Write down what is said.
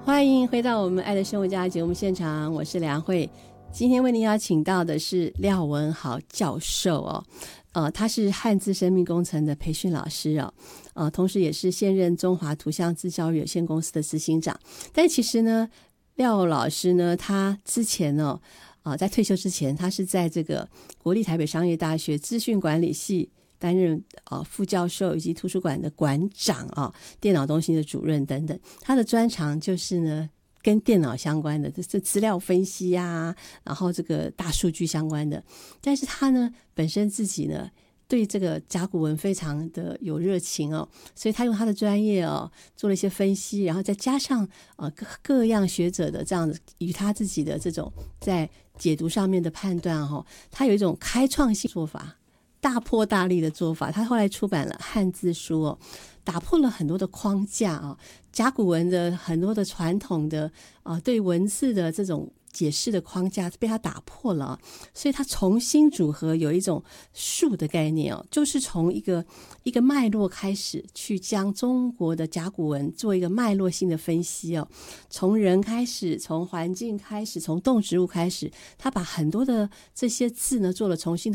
欢迎回到我们爱的生活家节目现场，我是梁慧。今天为您邀请到的是廖文豪教授他是汉字生命工程的培训老师同时也是现任中华图像字教育有限公司的执行长。但其实呢，廖老师呢，他之前在退休之前，他是在这个国立台北商业大学资讯管理系担任副教授以及图书馆的馆长电脑中心的主任等等。他的专长就是呢跟电脑相关的，这资料分析啊，然后这个大数据相关的。但是他呢本身自己呢对这个甲骨文非常的有热情所以他用他的专业做了一些分析，然后再加上各样学者的这样子与他自己的这种在解读上面的判断他有一种开创性做法，大破大立的做法。他后来出版了汉字书打破了很多的框架甲骨文的很多的传统的对文字的这种解释的框架被他打破了所以他重新组合，有一种树的概念就是从一个脉络开始去将中国的甲骨文做一个脉络性的分析从人开始，从环境开始，从动植物开始，他把很多的这些字呢做了重新的